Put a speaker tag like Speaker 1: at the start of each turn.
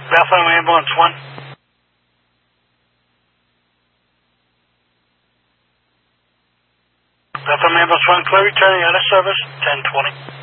Speaker 1: Bethlehem Ambulance 1. Bethlehem Ambulance 1, clear returning out of service, 1020.